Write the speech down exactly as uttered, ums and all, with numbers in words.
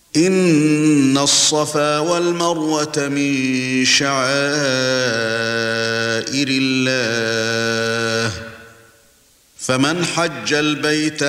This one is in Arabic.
إِنَّ الصَّفَا وَالْمَرْوَةَ مِن شَعَائِرِ اللَّهِ فَمَنْ حَجَّ الْبَيْتَ